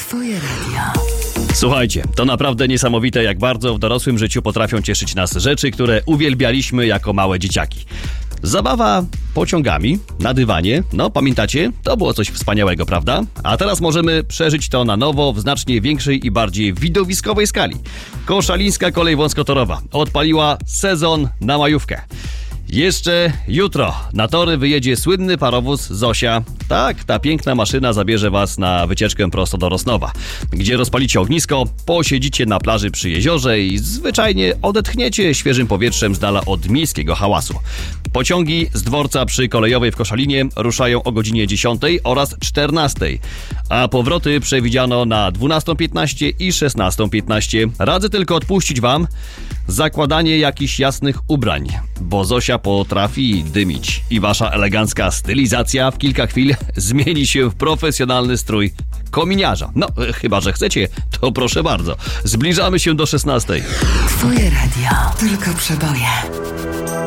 Twoje radio. Słuchajcie, to naprawdę niesamowite, jak bardzo w dorosłym życiu potrafią cieszyć nas rzeczy, które uwielbialiśmy jako małe dzieciaki. Zabawa pociągami na dywanie, no pamiętacie? To było coś wspaniałego, prawda? A teraz możemy przeżyć to na nowo w znacznie większej i bardziej widowiskowej skali. Koszalińska Kolej Wąskotorowa odpaliła sezon na majówkę. Jeszcze jutro na tory wyjedzie słynny parowóz Zosia. Tak, ta piękna maszyna zabierze was na wycieczkę prosto do Rosnowa, gdzie rozpalicie ognisko, posiedzicie na plaży przy jeziorze i zwyczajnie odetchniecie świeżym powietrzem z dala od miejskiego hałasu. Pociągi z dworca przy Kolejowej w Koszalinie ruszają o godzinie 10 oraz 14, a powroty przewidziano na 12:15 i 16:15. Radzę tylko odpuścić wam zakładanie jakichś jasnych ubrań, bo Zosia potrafi dymić i wasza elegancka stylizacja w kilka chwil zmieni się w profesjonalny strój kominiarza. No, chyba że chcecie, to proszę bardzo. Zbliżamy się do 16. Twoje radio. Tylko przeboje.